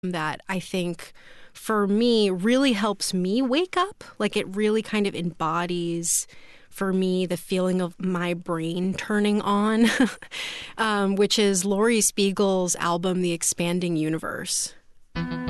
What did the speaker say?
that I think for me really helps me wake up. Like it really kind of embodies for me the feeling of my brain turning on, which is Laurie Spiegel's album, The Expanding Universe.